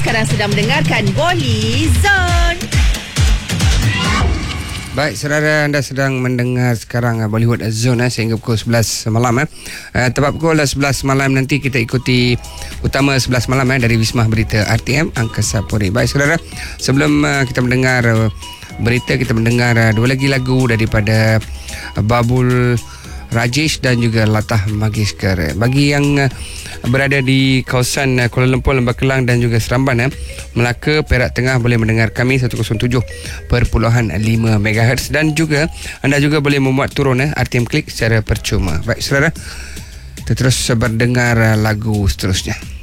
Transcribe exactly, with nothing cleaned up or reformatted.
sekarang sedang mendengarkan Bolly Zone. Baik, saudara, anda sedang mendengar sekarang uh, Bollywood Zone uh, sehingga pukul sebelas malam. Uh. Uh, tepat pukul sebelas malam nanti kita ikuti utama sebelas malam uh, dari Wisma Berita R T M Angkasa Puri. Baik, saudara, sebelum uh, kita mendengar uh, berita, kita mendengar uh, dua lagi lagu daripada uh, Babul Rajesh dan juga Latah Mangeshkar. Bagi yang uh, berada di kawasan uh, Kuala Lumpur, Lembah Kelang dan juga Seremban, uh, Melaka, Perak Tengah boleh mendengar kami seratus tujuh perpuluhan lima megahertz dan juga anda juga boleh memuat turun uh, R T M Klik secara percuma. Baik, saudara, kita terus berdengar uh, lagu seterusnya.